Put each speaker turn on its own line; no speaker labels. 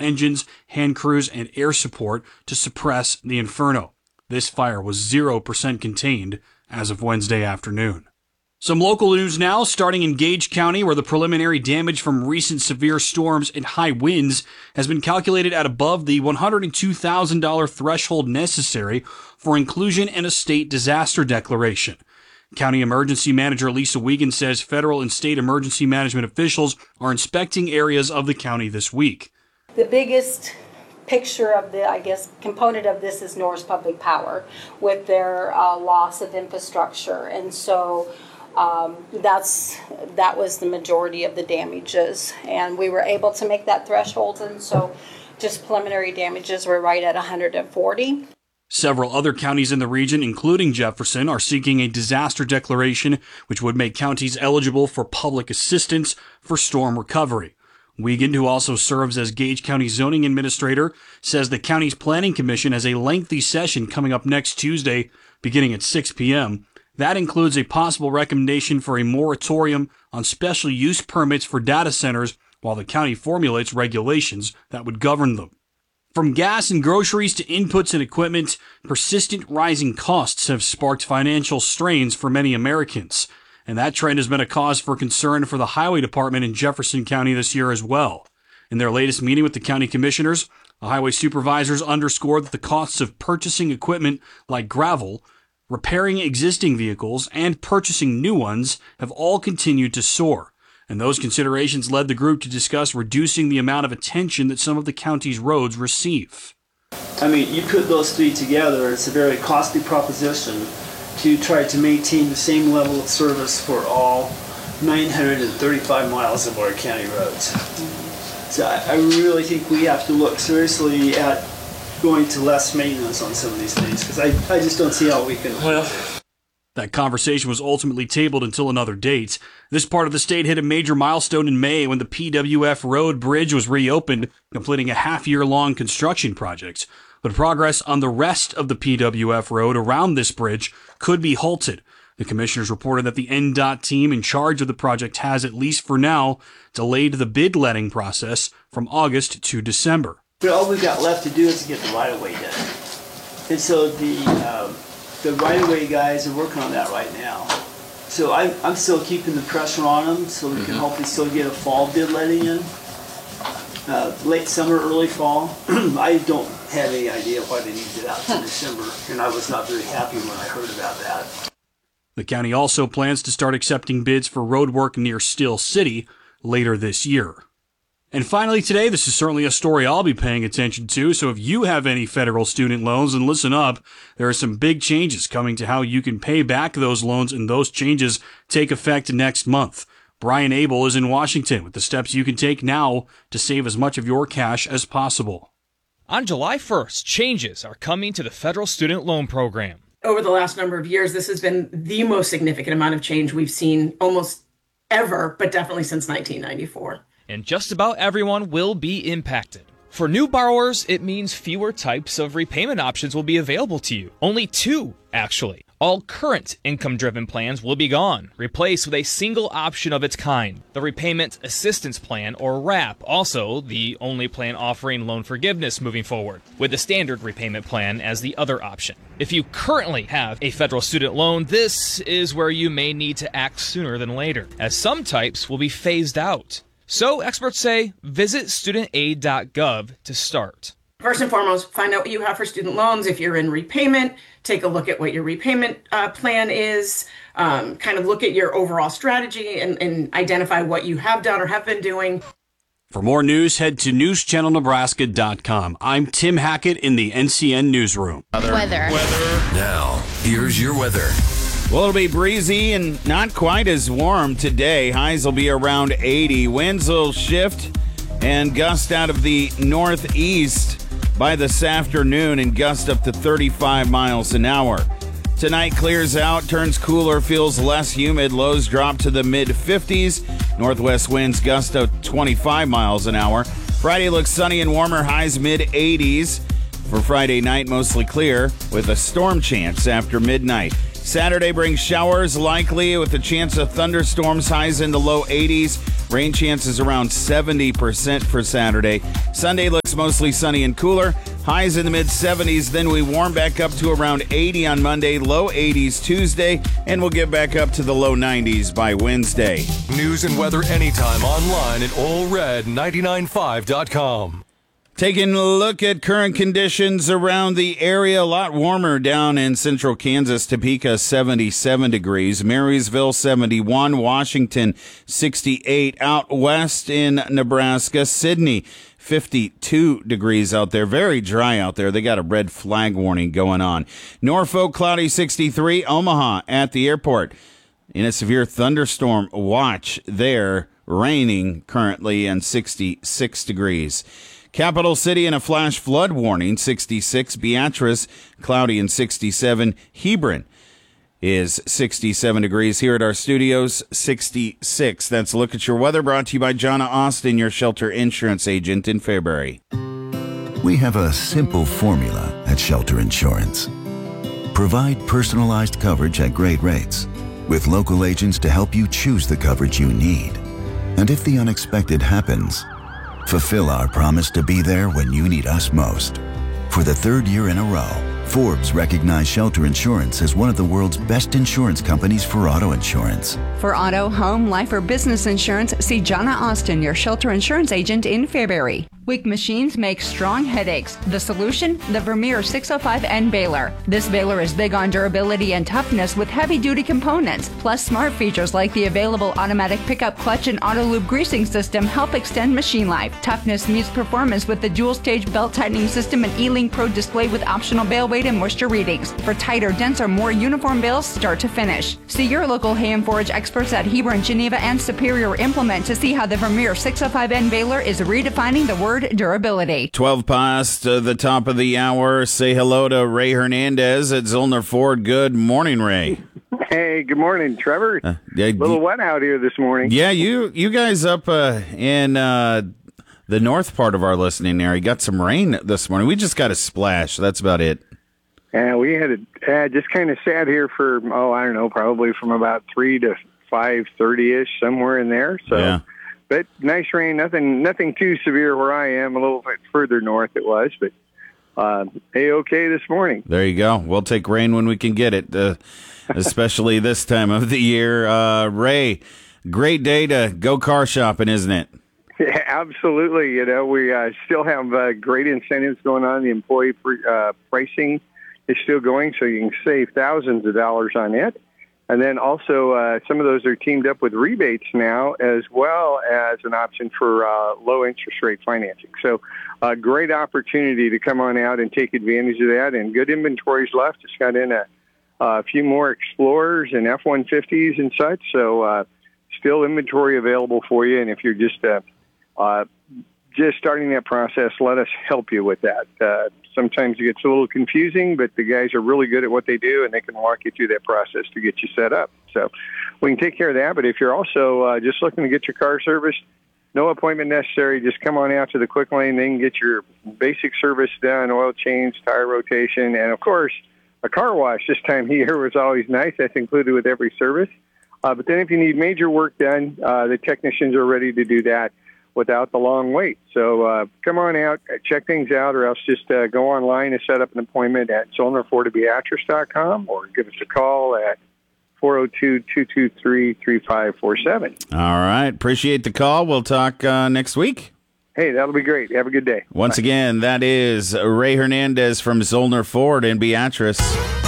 engines, hand crews, and air support to suppress the inferno. This fire was 0% contained as of Wednesday afternoon. Some local news now, starting in Gage County, where the preliminary damage from recent severe storms and high winds has been calculated at above the $102,000 threshold necessary for inclusion in a state disaster declaration. County Emergency Manager Lisa Wiegand says federal and state emergency management officials are inspecting areas of the county this week.
The biggest picture of the, component of this is Norris Public Power with their loss of infrastructure. And so that was the majority of the damages, and we were able to make that threshold, and so just preliminary damages were right at 140.
Several other counties in the region, including Jefferson, are seeking a disaster declaration which would make counties eligible for public assistance for storm recovery. Wiegand, who also serves as Gage County Zoning Administrator, says the county's Planning Commission has a lengthy session coming up next Tuesday beginning at 6 p.m., That includes a possible recommendation for a moratorium on special use permits for data centers while the county formulates regulations that would govern them. From gas and groceries to inputs and equipment, persistent rising costs have sparked financial strains for many Americans, and that trend has been a cause for concern for the Highway Department in Jefferson County this year as well. In their latest meeting with the county commissioners, the highway supervisors underscored that the costs of purchasing equipment like gravel, repairing existing vehicles, and purchasing new ones have all continued to soar. And those considerations led the group to discuss reducing the amount of attention that some of the county's roads receive.
I mean, you put those three together, it's a very costly proposition to try to maintain the same level of service for all 935 miles of our county roads. So I really think we have to look seriously at going to less maintenance on some of these things, because I just don't see how we can...
That conversation was ultimately tabled until another date. This part of the state hit a major milestone in May when the PWF Road Bridge was reopened, completing a half-year-long construction project. But progress on the rest of the PWF Road around this bridge could be halted. The commissioners reported that the NDOT team in charge of the project has, at least for now, delayed the bid letting process from August to December.
But all we've got left to do is to get the right-of-way done. And so the right-of-way guys are working on that right now. So I'm still keeping the pressure on them so we can hopefully still get a fall bid letting in. Late summer, early fall. I don't have any idea why they needed it out to December, and I was not very happy when I heard about that.
The county also plans to start accepting bids for road work near Still City later this year. And finally today, this is certainly a story I'll be paying attention to, so if you have any federal student loans, then listen up. There are some big changes coming to how you can pay back those loans, and those changes take effect next month. Brian Abel is in Washington with the steps you can take now to save as much of your cash as possible.
On July 1st, changes are coming to the federal student loan program.
Over the last number of years, this has been the most significant amount of change we've seen almost ever, but definitely since 1994.
And just about everyone will be impacted. For new borrowers, it means fewer types of repayment options will be available to you. Only 2, actually. All current income-driven plans will be gone, replaced with a single option of its kind, the Repayment Assistance Plan, or RAP, also the only plan offering loan forgiveness moving forward, with the standard repayment plan as the other option. If you currently have a federal student loan, this is where you may need to act sooner than later, as some types will be phased out. So experts say visit studentaid.gov to start.
First and foremost, find out what you have for student loans. If you're in repayment, take a look at what your repayment plan is, kind of look at your overall strategy and identify what you have done or have been doing.
For more news, head to newschannelnebraska.com. I'm Tim Hackett in the NCN Newsroom.
Weather.
Now, here's your weather.
Well, it'll be breezy and not quite as warm today. Highs will be around 80. Winds will shift and gust out of the northeast by this afternoon and gust up to 35 miles an hour. Tonight clears out, turns cooler, feels less humid. Lows drop to the mid-50s. Northwest winds gust up 25 miles an hour. Friday looks sunny and warmer, highs mid-80s. For Friday night, mostly clear with a storm chance after midnight. Saturday brings showers likely with a chance of thunderstorms, highs in the low 80s. Rain chances around 70% for Saturday. Sunday looks mostly sunny and cooler. Highs in the mid-70s. Then we warm back up to around 80 on Monday, low 80s Tuesday, and we'll get back up to the low 90s by Wednesday.
News and weather anytime online at allred995.com.
Taking a look at current conditions around the area, a lot warmer down in central Kansas. Topeka, 77 degrees. Marysville, 71. Washington, 68. Out west in Nebraska, Sidney, 52 degrees out there. Very dry out there. They got a red flag warning going on. Norfolk, cloudy, 63. Omaha at the airport in a severe thunderstorm watch there. Raining currently and 66 degrees. Capital City in a flash flood warning, 66. Beatrice, cloudy and 67. Hebron is 67 degrees. Here at our studios, 66. That's a look at your weather, brought to you by Jonna Austin, your shelter insurance agent in Fairbury.
We have a simple formula at Shelter Insurance. Provide personalized coverage at great rates with local agents to help you choose the coverage you need. And if the unexpected happens, fulfill our promise to be there when you need us most. For the third year in a row, Forbes recognized Shelter Insurance as one of the world's best insurance companies for auto insurance.
For auto, home, life, or business insurance, see Jonna Austin, your shelter insurance agent in Fairbury. Weak machines make strong headaches. The solution? The Vermeer 605N baler. This baler is big on durability and toughness with heavy-duty components. Plus, smart features like the available automatic pickup clutch and auto lube greasing system help extend machine life. Toughness meets performance with the dual-stage belt tightening system and E-Link Pro display with optional bale weight and moisture readings. For tighter, denser, more uniform bales start to finish. See your local hay and forage experts at Hebron, Geneva, and Superior Implement to see how the Vermeer 605N baler is redefining the word durability.
12 past the top of the hour. Say hello to Ray Hernandez at Zollner Ford. Good morning, Ray.
Hey, good morning, Trevor. A little wet out here this morning.
Yeah, you guys up in the north part of our listening area got some rain this morning. We just got a splash. That's about it.
And we had just kind of sat here for, I don't know, probably from about 3 to 5:30-ish, somewhere in there. So. Yeah. But nice rain, nothing too severe where I am. A little bit further north it was, but A-okay this morning.
There you go. We'll take rain when we can get it, especially this time of the year. Ray, great day to go car shopping, isn't it?
Yeah, absolutely. You know, we still have great incentives going on. The employee pricing is still going, so you can save thousands of dollars on it. And then also some of those are teamed up with rebates now, as well as an option for low interest rate financing. So a great opportunity to come on out and take advantage of that. And good inventories left. Just got in a few more Explorers and F-150s and such. So still inventory available for you. And if you're just starting that process, let us help you with that. Sometimes it gets a little confusing, but the guys are really good at what they do, and they can walk you through that process to get you set up. So we can take care of that. But if you're also just looking to get your car serviced, no appointment necessary. Just come on out to the Quick Lane. They can get your basic service done, oil change, tire rotation, and, of course, a car wash this time of year was always nice. That's included with every service. But then if you need major work done, the technicians are ready to do that without the long wait. So come on out, check things out, or else just go online and set up an appointment at ZollnerFordBeatrice.com or give us a call at 402-223-3547.
All right. Appreciate the call. We'll talk next week.
Hey, that'll be great. Have a good day.
Once again, that is Ray Hernandez from Zollner Ford in Beatrice.